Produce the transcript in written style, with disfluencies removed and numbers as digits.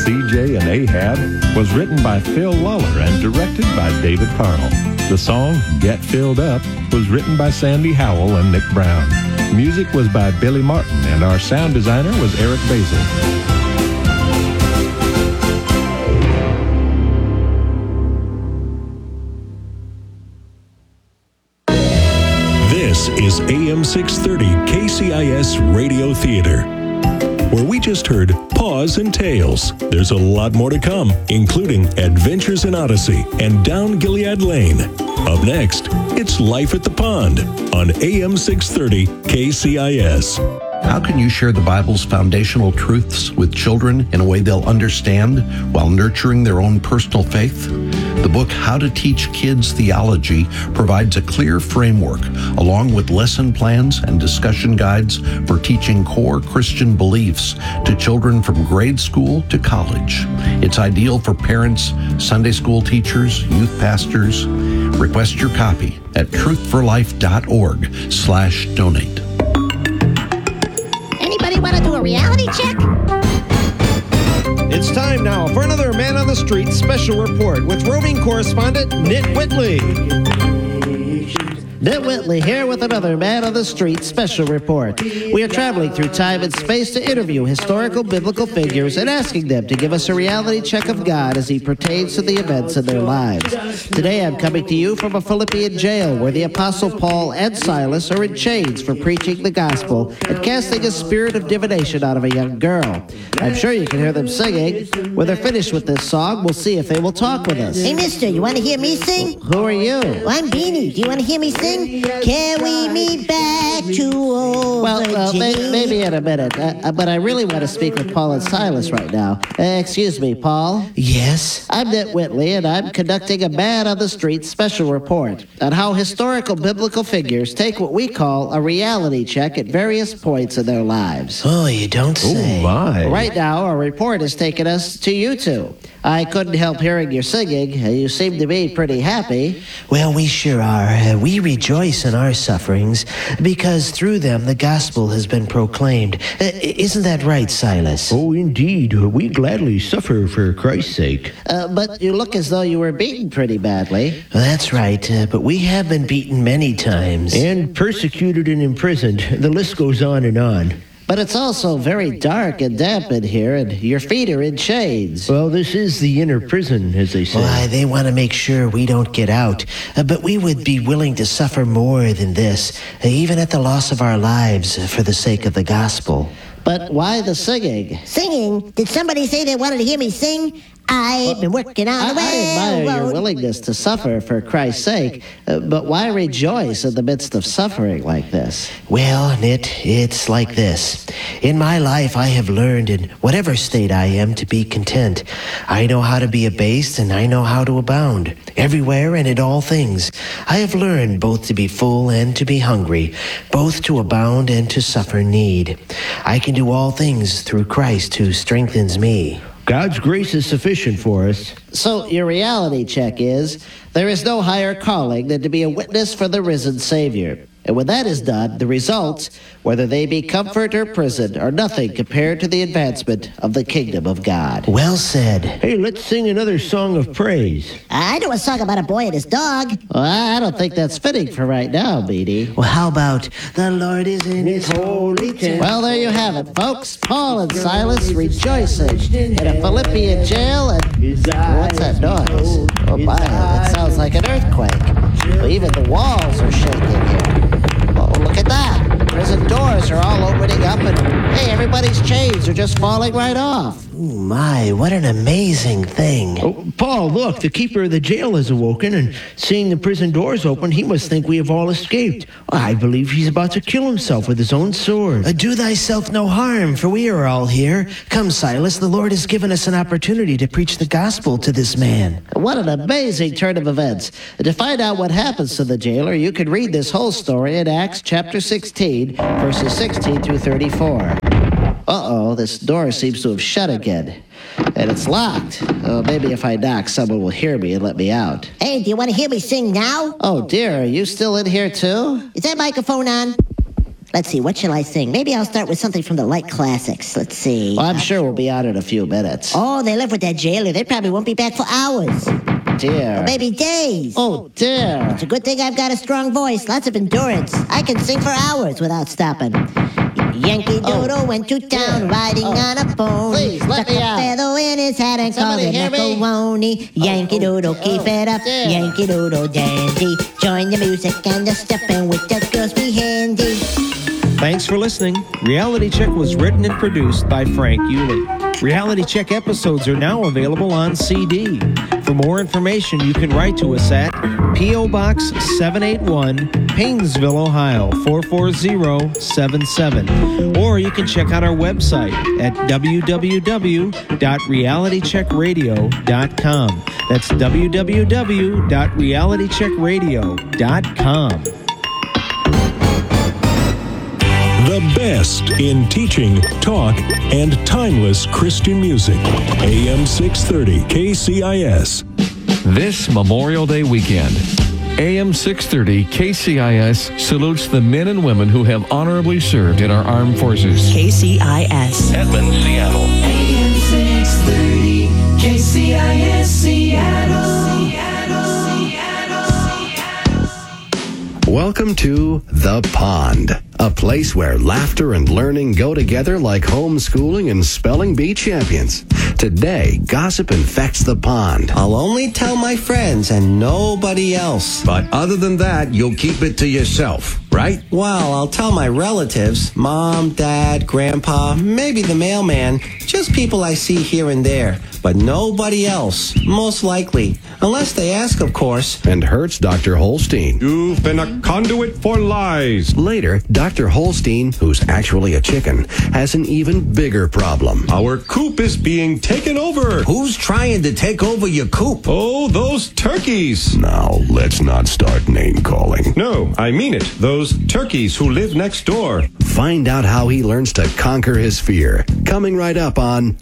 CJ and Ahab was written by Phil Lawler and directed by David Carl. The song Get Filled Up was written by Sandy Howell and Nick Brown. Music was by Billy Martin, and our sound designer was Eric Basil. This is AM 630 KCIS Radio Theater, where we just heard Paws and Tales. There's a lot more to come, including Adventures in Odyssey and Down Gilead Lane. Up next, it's Life at the Pond on AM 630 KCIS. How can you share the Bible's foundational truths with children in a way they'll understand while nurturing their own personal faith? The book How to Teach Kids Theology provides a clear framework along with lesson plans and discussion guides for teaching core Christian beliefs to children from grade school to college. It's ideal for parents, Sunday school teachers, youth pastors. Request your copy at truthforlife.org/donate. Anybody want to do a reality check? It's time now for another Man on the Street special report with roving correspondent Nit Whitley. Nit Whitley here with another Man on the Street special report. We are traveling through time and space to interview historical biblical figures and asking them to give us a reality check of God as he pertains to the events in their lives. Today I'm coming to you from a Philippian jail where the Apostle Paul and Silas are in chains for preaching the gospel and casting a spirit of divination out of a young girl. I'm sure you can hear them singing. When they're finished with this song, we'll see if they will talk with us. Hey, mister, you want to hear me sing? Who are you? Well, I'm Beanie. Do you want to hear me sing? Carry me back to old Well, maybe in a minute. But I really want to speak with Paul and Silas right now. Excuse me, Paul. Yes? I'm Nit Whitley, and I'm conducting a Man on the Street special report on how historical biblical figures take what we call a reality check at various points in their lives. Oh, you don't say. Oh, my. Right now, our report has taken us to you two. I couldn't help hearing your singing. You seem to be pretty happy. Well, we sure are. We rejoice in our sufferings because through them the gospel has been proclaimed. Isn't that right, Silas? Oh, indeed. We gladly suffer for Christ's sake. But you look as though you were beaten pretty badly. Well, that's right, but we have been beaten many times. And persecuted and imprisoned. The list goes on and on. But it's also very dark and damp in here, and your feet are in chains. Well, this is the inner prison, as they say. Why, they want to make sure we don't get out. But we would be willing to suffer more than this, even at the loss of our lives for the sake of the gospel. But why the singing? Singing? Did somebody say they wanted to hear me sing? I've been working on the I admire your railroad. willingness to suffer for Christ's sake, but why rejoice in the midst of suffering like this? Well, Nit, it's like this. In my life, I have learned in whatever state I am to be content. I know how to be abased and I know how to abound. Everywhere and in all things. I have learned both to be full and to be hungry, both to abound and to suffer need. I can do all things through Christ who strengthens me. God's grace is sufficient for us. So your reality check is, there is no higher calling than to be a witness for the risen Savior. And when that is done, the results, whether they be comfort or prison, are nothing compared to the advancement of the kingdom of God. Well said. Hey, let's sing another song of praise. I know a song about a boy and his dog. Well, I don't think that's fitting for right now, Beanie. Well, how about the Lord is in his holy temple? Well, there you have it, folks. Paul and Silas rejoicing in a Philippian jail. And what's that noise? Oh, my, that sounds like an earthquake. Well, even the walls are shaking here. Oh, look at that. Prison doors are all opening up, and hey, everybody's chains are just falling right off. Oh, my, what an amazing thing. Oh, Paul, look, the keeper of the jail has awoken, and seeing the prison doors open, he must think we have all escaped. I believe he's about to kill himself with his own sword. Do thyself no harm, for we are all here. Come, Silas, the Lord has given us an opportunity to preach the gospel to this man. What an amazing turn of events. To find out what happens to the jailer, you can read this whole story in Acts chapter 16, verses 16 through 34. Uh-oh, this door seems to have shut again. And it's locked. Oh, maybe if I knock, someone will hear me and let me out. Hey, do you want to hear me sing now? Oh, dear, are you still in here, too? Is that microphone on? Let's see, what shall I sing? Maybe I'll start with something from the light classics. Let's see. Well, I'm sure we'll be out in a few minutes. Oh, they live with that jailer. They probably won't be back for hours. Dear. Or maybe days. Oh, dear. It's a good thing I've got a strong voice, lots of endurance. I can sing for hours without stopping. Yankee Doodle went to town riding on a pony. Please, let Stuck me a out. feather in his hat and called Somebody it hear me? macaroni. Yankee Doodle, keep it up. dear. Yankee Doodle dandy. Join the music and the stepping with the girls be handy. Thanks for listening. Reality Check was written and produced by Frank Yulee. Reality Check episodes are now available on CD. For more information, you can write to us at P.O. Box 781, Paynesville, Ohio 44077. Or you can check out our website at www.realitycheckradio.com. That's www.realitycheckradio.com. The best in teaching, talk, and timeless Christian music. AM 630 KCIS. This Memorial Day weekend, AM 630 KCIS salutes the men and women who have honorably served in our armed forces. KCIS. Edmond, Seattle. AM 630 KCIS Seattle. Welcome to The Pond, a place where laughter and learning go together like homeschooling and spelling bee champions. Today, gossip infects the pond. I'll only tell my friends and nobody else. But other than that, you'll keep it to yourself, right? Well, I'll tell my relatives, mom, dad, grandpa, maybe the mailman, just people I see here and there, but nobody else, most likely, unless they ask, of course. And hurts Dr. Holstein. You've been a conduit for lies. Later, Dr. Holstein, who's actually a chicken, has an even bigger problem. Our coop is being taken over. Who's trying to take over your coop? Oh, those turkeys. Now, let's not start name calling. No, I mean it. Those turkeys who live next door. Find out how he learns to conquer his fear. Coming right up on